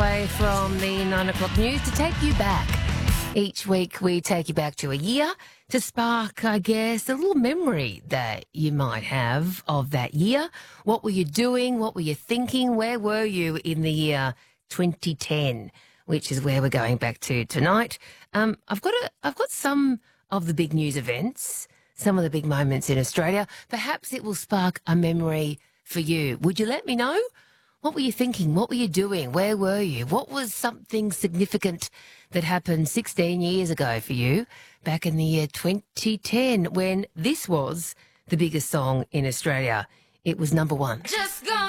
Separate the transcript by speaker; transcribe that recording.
Speaker 1: away from the 9 o'clock news to take you back. Each week we take you back to a year to spark, I guess, a little memory that you might have of that year. What were you doing? What were you thinking? Where were you in the year 2010, which is where we're going back to tonight? I've got some of the big news events, some of the big moments in Australia. Perhaps it will spark a memory for you. Would you let me know? What were you thinking? What were you doing? Where were you? What was something significant that happened 16 years ago for you back in the year 2010 when this was the biggest song in Australia? It was number one. Just go.